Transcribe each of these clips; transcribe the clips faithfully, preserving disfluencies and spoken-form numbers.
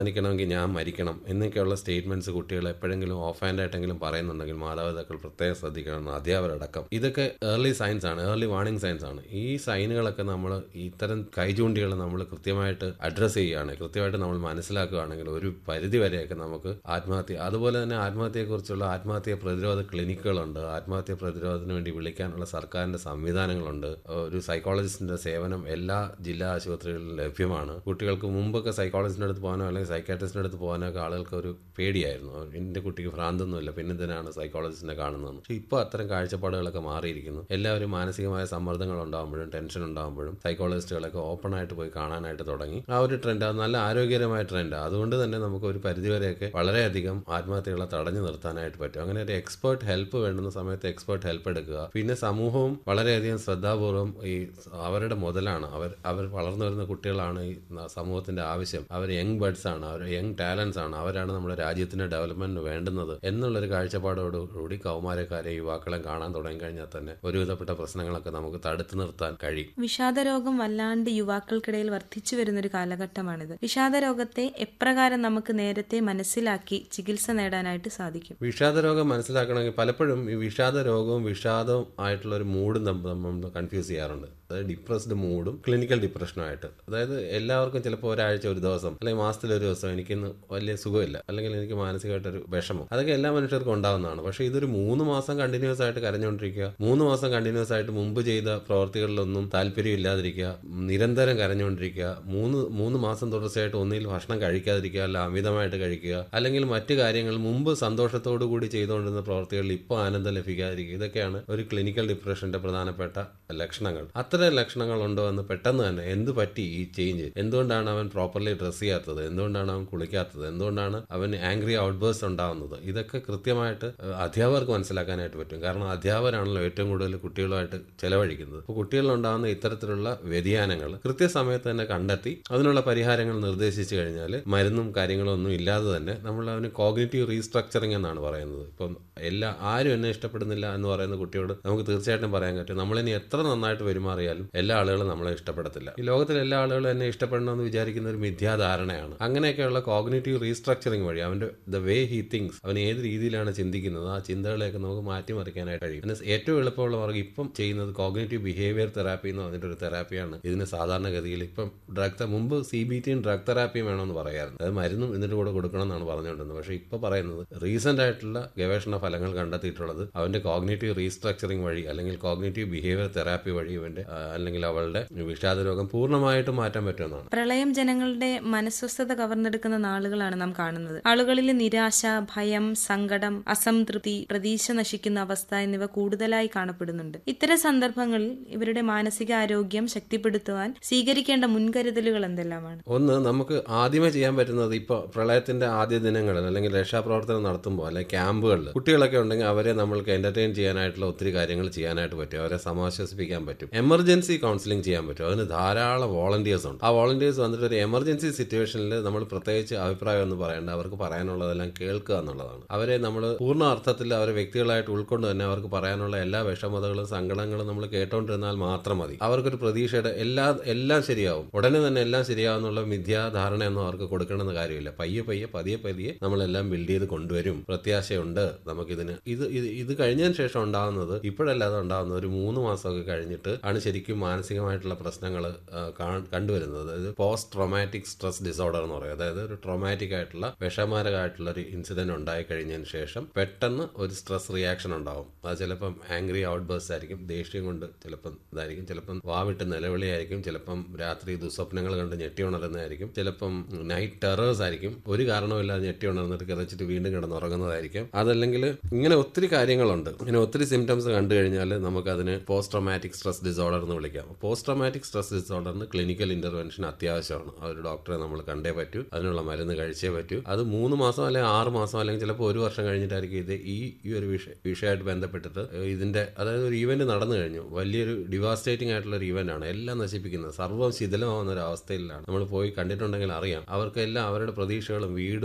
എനിക്കണമെങ്കിൽ ഞാൻ മരിക്കണം എന്നൊക്കെയുള്ള സ്റ്റേറ്റ്മെന്റ്സ് കുട്ടികൾ എപ്പോഴെങ്കിലും ഓഫ് ഹാൻഡ് ആയിട്ടെങ്കിലും പറയുന്നുണ്ടെങ്കിൽ മാതാപിതാക്കൾ പ്രത്യേകം ശ്രദ്ധിക്കണം, അധ്യാപകരടക്കം. ഇതൊക്കെ ഏർലി സൈൻസ് ആണ്, ഏർലി വാർണിംഗ് സൈൻസ് ആണ്. ഈ സൈനുകളൊക്കെ നമ്മൾ ഇത്തരം കൈചൂണ്ടികൾ നമ്മൾ കൃത്യമായിട്ട് അഡ്രസ്സ് ചെയ്യുകയാണ്, കൃത്യമായിട്ട് നമ്മൾ മനസ്സിലാക്കുകയാണെങ്കിൽ ഒരു പരിധി വരെയൊക്കെ നമുക്ക് ആത്മഹത്യ, അതുപോലെ തന്നെ ആത്മഹത്യയെക്കുറിച്ചുള്ള ആത്മഹത്യ പ്രതിരോധ ക്ലിനിക്കുകളുണ്ട്, ആത്മഹത്യ പ്രതിരോധത്തിന് വേണ്ടി വിളിക്കാനുള്ള സർക്കാരിന്റെ സംവിധാനങ്ങളുണ്ട്, ഒരു സൈക്കോളജിസ്റ്റിന്റെ സേവനം എല്ലാ ജില്ലാ ആശുപത്രികളിലും ലഭ്യമാണ്. കുട്ടികൾക്ക് മുമ്പൊക്കെ സൈക്കോളജിസ്റ്റിന്റെ അടുത്ത് പോകാനോ അല്ലെങ്കിൽ സൈക്കാട്രിസ്റ്റിന്റെ അടുത്ത് പോകാനൊക്കെ ആളുകൾക്ക് ഒരു പേടിയായിരുന്നു, എൻ്റെ കുട്ടിക്ക് ഭ്രാന്തൊന്നുമില്ല, പിന്നെ എന്തിനാണ് സൈക്കോളജിസ്റ്റിനെ കാണുന്നത്. പക്ഷേ ഇപ്പോൾ അത്തരം കാഴ്ചപ്പാടുകളൊക്കെ മാറിയിരിക്കുന്നു. എല്ലാവരും മാനസികമായ സമ്മർദ്ദങ്ങൾ ഉണ്ടാകുമ്പോഴും ടെൻഷൻ ഉണ്ടാകുമ്പോഴും സൈക്കോളജിസ്റ്റുകളൊക്കെ ഓപ്പൺ ആയിട്ട് പോയി കാണാനായിട്ട് തുടങ്ങി. ആ ഒരു ട്രെൻഡ് അത് നല്ല ആരോഗ്യകരമായ ട്രെൻഡാണ്. അതുകൊണ്ട് തന്നെ നമുക്ക് ഒരു പരിധിവരെയൊക്കെ വളരെയധികം ആത്മഹത്യകളെ തടഞ്ഞു നിർത്താനായിട്ട് പറ്റും. അങ്ങനെ ഒരു എക്സ്പേർട്ട് ഹെൽപ്പ് വേണ്ടുന്ന സമയത്ത് എക്സ്പേർട്ട് ഹെൽപ്പ് എടുക്കുക. പിന്നെ സമൂഹവും വളരെയധികം ശ്രദ്ധാപൂർവം, ഈ അവരുടെ മുതലാണ്, അവർ അവർ വളർന്നു വരുന്ന കുട്ടികളാണ് ഈ സമൂഹത്തിന്റെ ആവശ്യം, അവർ യങ് ബഡ്സ് ആണ്, അവർ യങ് ടാലൻസ് ആണ്, അവരാണ് നമ്മുടെ രാജ്യത്തിന്റെ ഡെവലപ്മെന്റിന് വേണ്ടുന്നത് എന്നുള്ളൊരു കാഴ്ചപ്പാടോടുകൂടി കൗമാരക്കാരെ യുവാക്കളെ കാണാൻ തുടങ്ങിക്കഴിഞ്ഞാൽ തന്നെ ഒരുവിധപ്പെട്ട പ്രശ്നങ്ങളൊക്കെ നമുക്ക് തടുത്തു നിർത്താൻ കഴിയും. വിഷാദരോഗം വല്ലാണ്ട് യുവാക്കൾക്കിടയിൽ വർദ്ധിച്ചു വരുന്നൊരു കാലഘട്ടമാണിത്. വിഷാദരോഗത്തെ എപ്രകാരം നമുക്ക് നേരത്തെ മനസ്സിലാക്കി ചികിത്സ നേടാനായിട്ട് സാധിക്കും? വിഷാദരോഗം മനസ്സിലാക്കണമെങ്കിൽ പലപ്പോഴും ഈ വിഷാദരോഗവും വിഷാദവും ആയിട്ടുള്ള ഒരു മൂഡും നമ്മൾ കൺഫ്യൂസ് ചെയ്യാറുണ്ട്. അതായത് ഡിപ്രസ്ഡ് മൂഡും ക്ലിനിക്കൽ ഡിപ്രഷനുമായിട്ട്. അതായത് എല്ലാവർക്കും ചിലപ്പോൾ ഒരാഴ്ച, ഒരു ദിവസം അല്ലെങ്കിൽ മാസത്തിലൊരു ദിവസം എനിക്കിന്ന് വലിയ സുഖമില്ല, അല്ലെങ്കിൽ എനിക്ക് മാനസികമായിട്ടൊരു വിഷമം, അതൊക്കെ എല്ലാ മനുഷ്യർക്കും ഉണ്ടാകുന്നതാണ്. പക്ഷേ ഇതൊരു മൂന്ന് മാസം കണ്ടിന്യൂസ് ആയിട്ട് കരഞ്ഞുകൊണ്ടിരിക്കുക, മൂന്ന് മാസം കണ്ടിന്യൂസ് ആയിട്ട് മുമ്പ് ചെയ്ത പ്രവർത്തികളിലൊന്നും താല്പര്യം ഇല്ലാതിരിക്കുക, നിരന്തരം കരഞ്ഞുകൊണ്ടിരിക്കുക, മൂന്ന് മൂന്ന് മാസം തുടർച്ചയായിട്ട് ഒന്നിൽ ഭക്ഷണം കഴിക്കാതിരിക്കുക, അല്ല അമിതമായിട്ട് കഴിക്കുക, അല്ലെങ്കിൽ മറ്റു കാര്യങ്ങൾ മുമ്പ് സന്തോഷത്തോടു കൂടി ചെയ്തുകൊണ്ടിരുന്ന പ്രവർത്തികളിൽ ഇപ്പോൾ ആനന്ദം ലഭിക്കാതിരിക്കുക, ഇതൊക്കെയാണ് ഒരു ക്ലിനിക്കൽ ഡിപ്രഷന്റെ പ്രധാനപ്പെട്ട ലക്ഷണങ്ങൾ. അത്തരം ലക്ഷണങ്ങൾ ഉണ്ടോ എന്ന് പെട്ടെന്ന് തന്നെ എന്ത് പറ്റി ഈ ചേഞ്ച്, എന്തുകൊണ്ടാണ് അവൻ പ്രോപ്പർലി ഡ്രസ് ചെയ്യാത്തത്, എന്തുകൊണ്ടാണ് അവൻ കുളിക്കാത്തത്, എന്തുകൊണ്ടാണ് അവൻ ആംഗ്രി ഔട്ട്ബേഴ്സ് ഉണ്ടാകുന്നത്, ഇതൊക്കെ കൃത്യമായിട്ട് അധ്യാപകർക്ക് മനസ്സിലാക്കാനായിട്ട് പറ്റും. കാരണം അധ്യാപകരാണല്ലോ ഏറ്റവും കൂടുതൽ കുട്ടികളുമായിട്ട് ചെലവഴിക്കുന്നത്. അപ്പോൾ കുട്ടികളിലുണ്ടാകുന്ന ഇത്തരത്തിലുള്ള വ്യതിയാനങ്ങൾ കൃത്യസമയത്ത് തന്നെ കണ്ടെത്തി അതിനുള്ള പരിഹാരങ്ങൾ നിർദ്ദേശിച്ചു കഴിഞ്ഞാൽ മരുന്നും കാര്യങ്ങളും ഒന്നും ഇല്ലാതെ തന്നെ നമ്മൾ അവന് കോഗ്നിറ്റീവ് റീസ്ട്രക്ചറിങ് എന്നാണ് പറയുന്നത്. ഇപ്പം എല്ലാ ആരും എന്നെ ഇഷ്ടപ്പെടുന്നില്ല എന്ന് പറയുന്ന കുട്ടിയോട് നമുക്ക് തീർച്ചയായിട്ടും പറയാൻ പറ്റും, നമ്മളിനി എത്ര നന്നായിട്ട് പെരുമാറിയാലും എല്ലാ ആളുകളും നമ്മളെ ഇഷ്ടപ്പെടത്തില്ല. ഈ ലോകത്തിലെ എല്ലാ ആളുകളും എന്നെ ഇഷ്ടപ്പെടണമെന്ന് വിചാരിക്കുന്ന ഒരു മിഥ്യാധാരണയാണ്. അങ്ങനെയൊക്കെയുള്ള കോഗ്നിറ്റീവ് റീസ്ട്രക്ചറിങ് വഴി അവന്റെ ദ വേ ഹി തിങ്സ്, അവൻ ഏത് രീതിയിലാണ് ചിന്തിക്കുന്നത്, ആ ചിന്തകളെയൊക്കെ നമുക്ക് മാറ്റിമറിക്കാനായിട്ട് കഴിയും. പിന്നെ ഏറ്റവും എളുപ്പമുള്ള മാർഗ്ഗം ഇപ്പം ചെയ്യുന്നത് കോഗ്നിറ്റീവ് ബിഹേവിയർ തെറാപ്പി എന്ന് പറഞ്ഞിട്ട് ഒരു തെറാപ്പിയാണ്. ഇതിന് സാധാരണഗതിയിൽ ഇപ്പം ഡ്രഗ്, മുമ്പ് സി ബി ടിയും ഡ്രഗ് തെറാപ്പിയും വേണമെന്ന് പറയാറുണ്ട്, അത് മരുന്നും ഇതിന്റെ കൂടെ കൊടുക്കണം എന്നാണ് പറഞ്ഞുകൊണ്ടിരുന്നത്. പക്ഷേ ഇപ്പോൾ പറയുന്നത് റീസെന്റ് ആയിട്ടുള്ള ഗവേഷണ ഫലങ്ങൾ കണ്ടെത്തിയിട്ടുള്ളത് അവന്റെ കോഗ്നിറ്റീവ് റീസ്ട്രക്ചറിങ് വഴി അല്ലെങ്കിൽ കോഗ്നിറ്റീവ് ബിഹേവിയർ തെറാപ്പി വഴി ഇവന്റെ അല്ലെങ്കിൽ അവളുടെ വിഷാദരോഗം പൂർണ്ണമായിട്ടും മാറ്റാൻ പറ്റുമെന്നാണ്. പ്രളയം ജനങ്ങളുടെ മനസ്വസ്ഥത കവർന്നെടുക്കുന്ന നാളുകളാണ് നാം കാണുന്നത്. ആളുകളിൽ നിരാശ, ഭയം, സങ്കടം, അസംതൃപ്തി, പ്രതീക്ഷ നശിക്കുന്ന അവസ്ഥ എന്നിവ കൂടുതലായി കാണപ്പെടുന്നുണ്ട്. ഇത്തരം സന്ദർഭങ്ങളിൽ ഇവരുടെ മാനസികാരോഗ്യം ശക്തിപ്പെടുത്തുവാൻ സ്വീകരിക്കേണ്ട മുൻകരുതലുകൾ എന്തെല്ലാമാണ്? ഒന്ന്, നമുക്ക് ആദ്യമേ ചെയ്യാൻ പറ്റുന്നത് ഇപ്പൊ പ്രളയത്തിന്റെ ആദ്യ ദിനങ്ങളിൽ അല്ലെങ്കിൽ രക്ഷാപ്രവർത്തനം നടത്തുമ്പോൾ അല്ലെങ്കിൽ ക്യാമ്പുകളിൽ കുട്ടികളൊക്കെ ഉണ്ടെങ്കിൽ അവരെ നമ്മൾക്ക് എന്റർടൈൻ ചെയ്യാനായിട്ടുള്ള ഒത്തിരി കാര്യങ്ങൾ ചെയ്യാനായിട്ട് പറ്റും, അവരെ സമാശ്വസിപ്പിക്കാൻ പറ്റും. എമർജൻസി കൗൺസിലിംഗ് ചെയ്യാൻ പറ്റും. അതിന് ധാരാളം വോളണ്ടിയേഴ്സ് ഉണ്ട്. ആ വോളണ്ടിയേഴ്സ് വന്നിട്ട് ഒരു എമർജൻസി സിറ്റുവേഷനിൽ നമ്മൾ പ്രത്യേകിച്ച് അഭിപ്രായം ഒന്നും പറയേണ്ട, അവർക്ക് പറയാനുള്ളതെല്ലാം കേൾക്കുക എന്നുള്ളതാണ്. അവരെ നമ്മൾ പൂർണ്ണ അർത്ഥത്തിൽ അവരെ വ്യക്തികളായിട്ട് ഉൾക്കൊണ്ട് തന്നെ അവർക്ക് പറയാനുള്ള എല്ലാ വിഷമതകളും സങ്കടങ്ങളും നമ്മൾ കേട്ടോണ്ടിരുന്നാൽ മാത്രം മതി. അവർക്കൊരു പ്രതീക്ഷയുടെ എല്ലാ എല്ലാം ശരിയാവും, ഉടനെ തന്നെ എല്ലാം ശരിയാവുന്നുള്ള മിഥ്യാധാരണയൊന്നും അവർക്ക് കൊടുക്കണമെന്ന് കാര്യമില്ല. പയ്യെ പയ്യെ പതിയെ പതിയെ നമ്മളെല്ലാം ബിൽഡ് ചെയ്ത് കൊണ്ടുവരും. പ്രത്യാശയുണ്ട് നമുക്കിതിന്. ഇത് ഇത് കഴിഞ്ഞതിന് ശേഷം ഉണ്ടാകുന്നത്, ഇപ്പോഴല്ലാതെ ഉണ്ടാകുന്നത് ഒരു മൂന്ന് മാസമൊക്കെ കഴിഞ്ഞിട്ട് ആണ് ശരിക്കും മാനസികമായിട്ടുള്ള പ്രശ്നങ്ങൾ കണ്ടുവരുന്നത്. അതായത് പോസ്റ്റ് ട്രോമാറ്റിക് സ്ട്രെസ് ഡിസോർഡർ എന്ന് പറയും. അതായത് ഒരു ട്രോമാറ്റിക് ആയിട്ടുള്ള വിഷമാരകമായിട്ടുള്ള ഒരു ഇൻസിഡന്റ് ഉണ്ടായി കഴിഞ്ഞതിന് ശേഷം പെട്ടെന്ന് ഒരു സ്ട്രെസ് റിയാക്ഷൻ ഉണ്ടാവും. അത് ചിലപ്പം ആംഗ്രി ഔട്ട് ബേഴ്സ് ആയിരിക്കും, ദേഷ്യം കൊണ്ട് ചിലപ്പം ഇതായിരിക്കും, ചിലപ്പം വാവിട്ട് നിലവിളിയായിരിക്കും, ചിലപ്പം രാത്രി ദുസ്വപ്നങ്ങൾ കണ്ട് ഞെട്ടി ഉണരുന്നതായിരിക്കും, ചിലപ്പം നൈറ്റ് ടെറേഴ്സ് ആയിരിക്കും, ഒരു കാരണവുമില്ലാതെ ഞെട്ടി ഉണർന്നിട്ട് കിതച്ചിട്ട് വീണ്ടും കിടന്നുറങ്ങുന്നതായിരിക്കും. അതല്ലെങ്കിൽ ഇങ്ങനെ ഒത്തിരി കാര്യങ്ങളുണ്ട്. ഇങ്ങനെ ഒത്തിരി സിംറ്റംസ് കണ്ടു കഴിഞ്ഞാൽ നമുക്കതിന് പോസ്റ്റ് ട്രോമാറ്റിക് സ്ട്രെസ് ഡിസോർഡർ എന്ന് വിളിക്കാം. Post traumatic stress ഡിസോർഡറിന് clinical intervention അത്യാവശ്യമാണ്. ആ ഒരു ഡോക്ടറെ നമ്മൾ കണ്ടേ പറ്റൂ, അതിനുള്ള മരുന്ന് കഴിച്ചേ പറ്റൂ. അത് മൂന്ന് മാസം അല്ലെങ്കിൽ ആറ് മാസം അല്ലെങ്കിൽ ചിലപ്പോൾ ഒരു വർഷം കഴിഞ്ഞിട്ടായിരിക്കും ഇത് ഈ ഈ ഒരു വിഷയ വിഷയമായിട്ട് ബന്ധപ്പെട്ടിട്ട് ഇതിന്റെ, അതായത് ഒരു ഈവന്റ് നടന്നു കഴിഞ്ഞു, വലിയൊരു ഡിവാസ്റ്റേറ്റിംഗ് ആയിട്ടുള്ള ഒരു ഈവന്റ് ആണ്, എല്ലാം നശിപ്പിക്കുന്നത്, സർവ്വം ശിഥിലമാവുന്ന ഒരു അവസ്ഥയിലാണ് നമ്മൾ പോയി കണ്ടിട്ടുണ്ടെങ്കിൽ അറിയാം. അവർക്കെല്ലാം അവരുടെ പ്രതീക്ഷകളും വീടും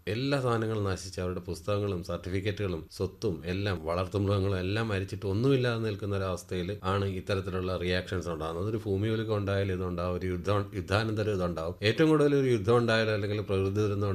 എല്ലാ സാധനങ്ങളും നശിച്ച് അവരുടെ പുസ്തകങ്ങളും സർട്ടിഫിക്കറ്റുകളും സ്വത്തും എല്ലാം വളർത്തുമൃഗങ്ങളും എല്ലാം മരിച്ചിട്ട് ഒന്നുമില്ലാതെ നിൽക്കുന്ന ഒരവസ്ഥയിൽ ആണ് ഇത്തരത്തിലുള്ള റിയാക്ഷൻസ് ഉണ്ടാകുന്നത്. ഒരു ഭൂമികുലുക്കം ഉണ്ടായാലും ഇതുണ്ടാവും, ഒരു യുദ്ധം യുദ്ധാനന്തരം ഇതുണ്ടാവും. ഏറ്റവും കൂടുതൽ ഒരു യുദ്ധം ഉണ്ടായാലും അല്ലെങ്കിൽ പ്രകൃതി ദുരന്തം